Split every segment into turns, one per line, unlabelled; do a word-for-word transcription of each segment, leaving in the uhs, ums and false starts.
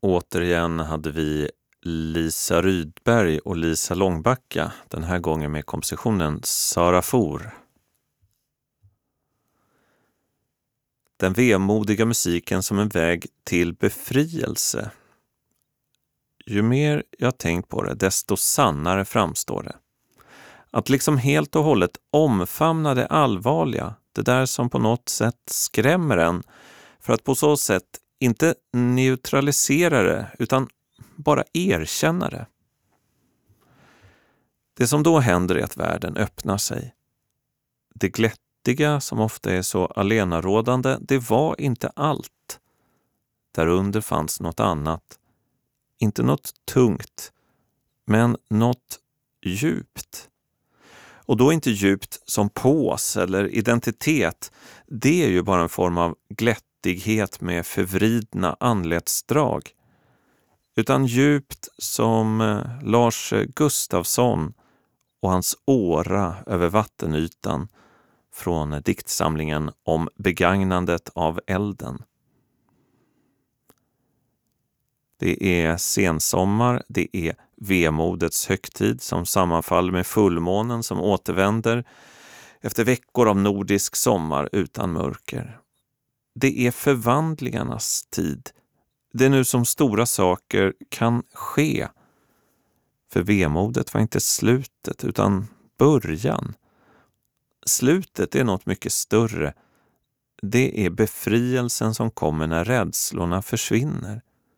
Återigen hade vi Lisa Rydberg och Lisa Långbacka, den här gången med kompositionen Sara For. Den vemodiga musiken som en väg till befrielse. Ju mer jag tänkt på det, desto sannare framstår det. Att liksom helt och hållet omfamna det allvarliga, det där som på något sätt skrämmer en, för att på så sätt inte neutralisera det utan bara erkänna det. Det som då händer är att världen öppnar sig. Det glättiga som ofta är så allenarådande, det var inte allt. Därunder fanns något annat. Inte något tungt, men något djupt. Och då inte djupt som pås eller identitet. Det är ju bara en form av glättighet med förvridna anletsdrag. Utan djupt som Lars Gustafsson och hans åra över vattenytan från diktsamlingen om begagnandet av elden. Det är sensommar, det är vemodets högtid som sammanfaller med fullmånen som återvänder efter veckor av nordisk sommar utan mörker. Det är förvandlingarnas tid. Det är nu som stora saker kan ske. För vemodet var inte slutet utan början. Slutet är något mycket större. Det är befrielsen som kommer när rädslorna försvinner.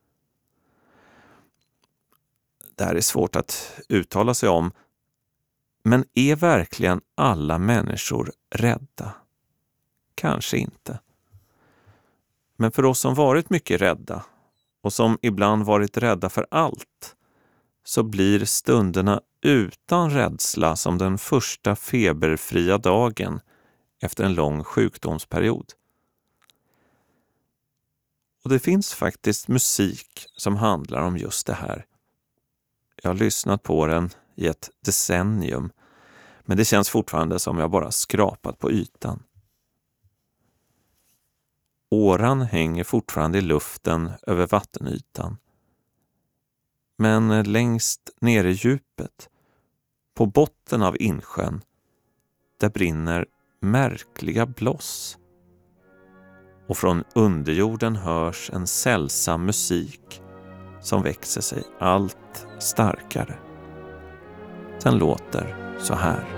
Det här är svårt att uttala sig om. Men är verkligen alla människor rädda? Kanske inte. Men för oss som varit mycket rädda och som ibland varit rädda för allt, så blir stunderna utan rädsla som den första feberfria dagen efter en lång sjukdomsperiod. Och det finns faktiskt musik som handlar om just det här. Jag har lyssnat på den i ett decennium, men det känns fortfarande som jag bara skrapat på ytan. Åran hänger fortfarande i luften över vattenytan. Men längst nere i djupet, på botten av insjön, där brinner märkliga bloss. Och från underjorden hörs en sällsam musik som växer sig allt starkare. Den låter så här.